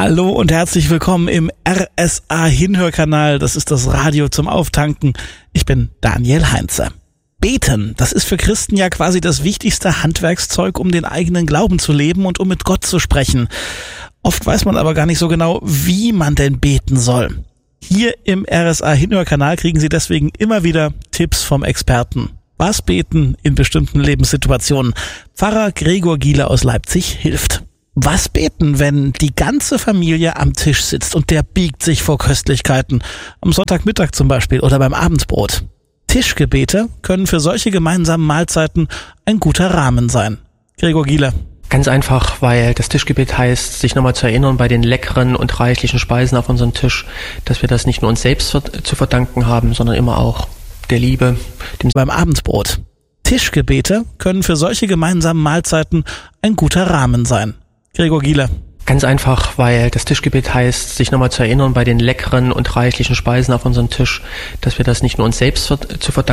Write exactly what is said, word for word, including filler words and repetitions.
Hallo und herzlich willkommen im R S A-Hinhörkanal. Das ist das Radio zum Auftanken. Ich bin Daniel Heinze. Beten, das ist für Christen ja quasi das wichtigste Handwerkszeug, um den eigenen Glauben zu leben und um mit Gott zu sprechen. Oft weiß man aber gar nicht so genau, wie man denn beten soll. Hier im R S A-Hinhörkanal kriegen Sie deswegen immer wieder Tipps vom Experten. Was beten in bestimmten Lebenssituationen? Pfarrer Gregor Giele aus Leipzig hilft. Was beten, wenn die ganze Familie am Tisch sitzt und der biegt sich vor Köstlichkeiten? Am Sonntagmittag zum Beispiel oder beim Abendbrot. Tischgebete können für solche gemeinsamen Mahlzeiten ein guter Rahmen sein. Gregor Giele. Ganz einfach, weil das Tischgebet heißt, sich nochmal zu erinnern bei den leckeren und reichlichen Speisen auf unserem Tisch, dass wir das nicht nur uns selbst zu verdanken haben, sondern immer auch der Liebe. Dem beim Abendbrot. Tischgebete können für solche gemeinsamen Mahlzeiten ein guter Rahmen sein. Gregor Giele. Ganz einfach, weil das Tischgebet heißt, sich nochmal zu erinnern bei den leckeren und reichlichen Speisen auf unserem Tisch, dass wir das nicht nur uns selbst zu verdanken